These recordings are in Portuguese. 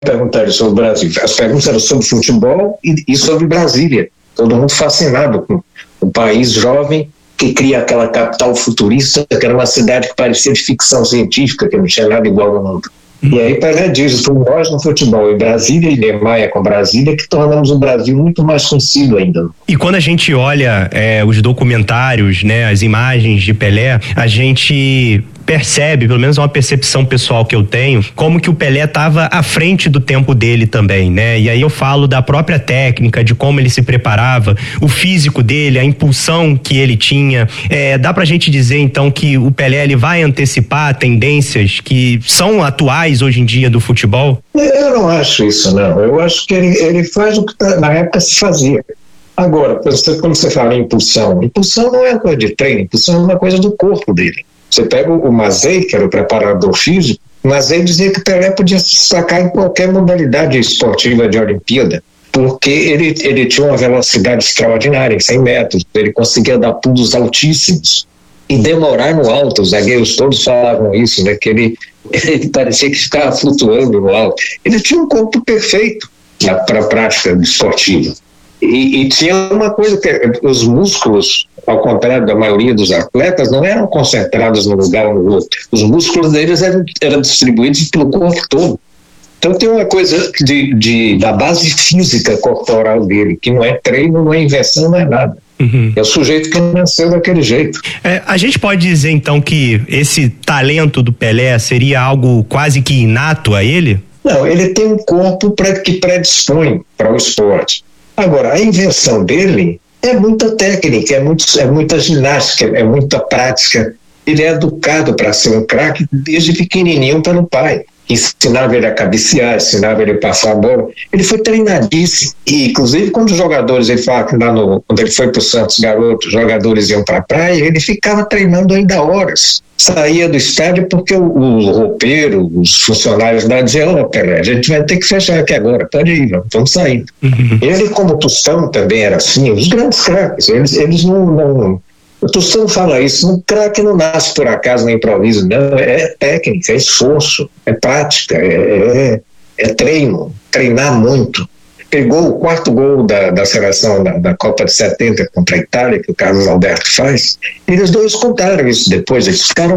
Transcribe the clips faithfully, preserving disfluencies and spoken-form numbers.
perguntaram sobre o Brasil. As perguntas eram sobre futebol e, e sobre Brasília. Todo mundo fascinado com um país jovem que cria aquela capital futurista, que era uma cidade que parecia de ficção científica, que não tinha nada igual no mundo. E aí Pelé diz, foi nós no futebol, em Brasília e Niemeyer com Brasília, que tornamos o Brasil muito mais conhecido ainda. E quando a gente olha é, os documentários, né, as imagens de Pelé, a gente percebe, pelo menos uma percepção pessoal que eu tenho, como que o Pelé estava à frente do tempo dele também, né? E aí eu falo da própria técnica, de como ele se preparava, o físico dele, a impulsão que ele tinha. É, dá pra gente dizer então que o Pelé ele vai antecipar tendências que são atuais hoje em dia do futebol? Eu não acho isso, não. Eu acho que ele, ele faz o que tá, na época se fazia. Agora, você, quando você fala em impulsão, impulsão não é uma coisa de treino, impulsão é uma coisa do corpo dele. Você pega o Mazei, que era o preparador físico, o Mazei dizia que o Pelé podia se destacar em qualquer modalidade esportiva de Olimpíada, porque ele, ele tinha uma velocidade extraordinária, em cem metros, ele conseguia dar pulos altíssimos e demorar no alto. Os zagueiros todos falavam isso, né, que ele, ele parecia que ficava flutuando no alto. Ele tinha um corpo perfeito para a prática esportiva. E, e tinha uma coisa que os músculos, ao contrário da maioria dos atletas, não eram concentrados num lugar ou no outro. Os músculos deles eram, eram distribuídos pelo corpo todo. Então tem uma coisa de, de, da base física corporal dele, que não é treino, não é invenção, não é nada. Uhum. É o sujeito que nasceu daquele jeito. É, a gente pode dizer então que esse talento do Pelé seria algo quase que inato a ele? Não, ele tem um corpo pra, que predispõe para o esporte. Agora, a invenção dele é muita técnica, é, muito, é muita ginástica, é muita prática. Ele é educado para ser um craque desde pequenininho pelo pai. Ensinava ele a cabecear, ensinava ele a passar a bola. Ele foi treinadíssimo. E, inclusive, quando os jogadores, ele fala que lá no, quando ele foi para o Santos Garoto, os jogadores iam para a praia, ele ficava treinando ainda horas. Saía do estádio porque o, o roupeiro, os funcionários da diziam, ó, Pelé, a gente vai ter que fechar aqui agora, pode ir, vamos saindo. Uhum. Ele, como Tostão, também era assim, os grandes craques, eles, eles não... não o Tostão fala isso, um craque não nasce por acaso no improviso, não, é técnica, é esforço, é prática, é, é, é treino, treinar muito. Pegou o quarto gol da, da seleção da, da Copa de setenta contra a Itália, que o Carlos Alberto faz, e eles dois contaram isso depois, eles ficaram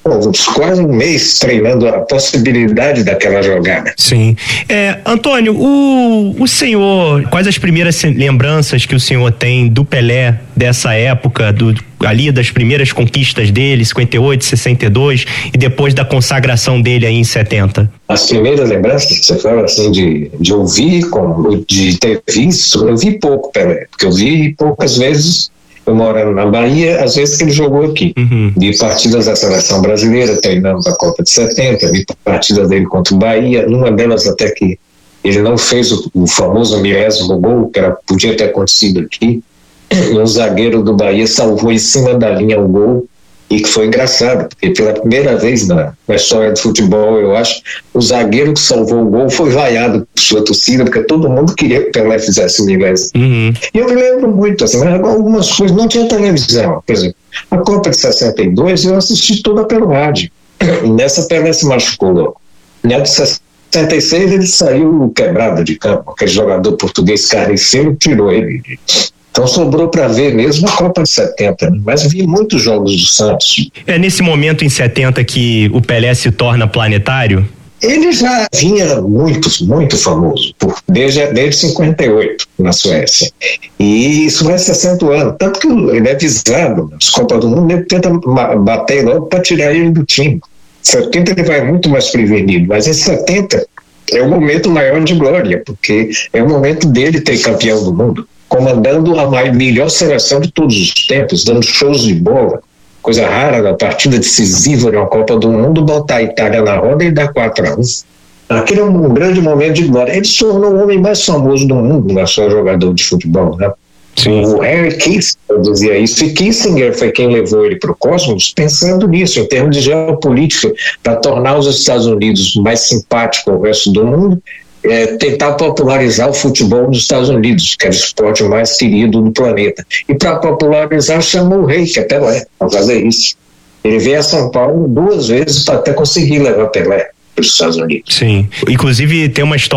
quase um mês treinando a possibilidade daquela jogada. Sim. É, Antônio, o, o senhor, quais as primeiras lembranças que o senhor tem do Pelé dessa época, do, ali das primeiras conquistas dele, cinquenta e oito, sessenta e dois, e depois da consagração dele aí em setenta? As primeiras lembranças, você fala assim, de, de ouvir, de ter visto, eu vi pouco Pelé, porque eu vi poucas vezes. Eu morando na Bahia, às vezes que ele jogou aqui. Uhum. Vi partidas da seleção brasileira, treinando a Copa de setenta, vi partidas dele contra o Bahia, numa delas até que ele não fez o, o famoso milésimo gol, que era, podia ter acontecido aqui, e um zagueiro do Bahia salvou em cima da linha o gol, e que foi engraçado, porque pela primeira vez na, na história do futebol, eu acho, o zagueiro que salvou o gol foi vaiado por sua torcida, porque todo mundo queria que o Pelé fizesse o milésimo. Uhum. E eu me lembro muito, assim, mas algumas coisas, não tinha televisão, por exemplo, a Copa de sessenta e dois eu assisti toda pelo rádio, e nessa Pelé se machucou logo. Na de sessenta e seis ele saiu quebrado de campo, aquele jogador português carniceiro tirou ele. Então sobrou para ver mesmo a Copa de setenta, mas vi muitos jogos do Santos. É nesse momento em setenta que o Pelé se torna planetário? Ele já vinha muito, muito famoso, por, desde, desde cinquenta e oito, na Suécia. E isso vai se acentuando. Tanto que ele é visado nas Copas do Mundo, ele tenta bater logo para tirar ele do time. Em setenta ele vai muito mais prevenido, mas em setenta é o momento maior de glória, porque é o momento dele ter campeão do mundo, comandando a melhor seleção de todos os tempos, dando shows de bola, coisa rara da partida decisiva de uma Copa do Mundo, botar a Itália na roda e dar quatro a um. Aquele é um grande momento de glória. Ele se tornou o homem mais famoso do mundo, não é só jogador de futebol, né? Sim. O Henry Kissinger dizia isso, e Kissinger foi quem levou ele para o cosmos pensando nisso, em termos de geopolítica, para tornar os Estados Unidos mais simpáticos ao resto do mundo. É, tentar popularizar o futebol nos Estados Unidos, que é o esporte mais querido do planeta. E para popularizar, chamou o rei, que é Pelé, para fazer isso. Ele veio a São Paulo duas vezes para até conseguir levar Pelé. para os Estados Unidos. Sim. Inclusive, tem uma história